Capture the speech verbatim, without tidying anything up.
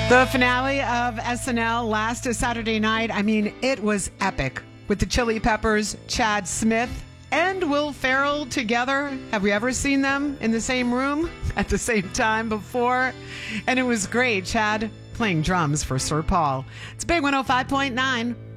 The finale of S N L last Saturday night, I mean, it was epic. With the Chili Peppers, Chad Smith, and Will Ferrell together. Have we ever seen them in the same room at the same time before? And it was great. Chad playing drums for Sir Paul. It's Big one oh five point nine.